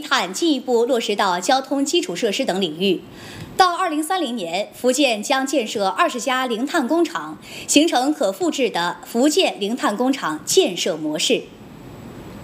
碳进一步落实到交通基础设施等领域。到2030年，福建将建设20家零碳工厂，形成可复制的福建零碳工厂建设模式。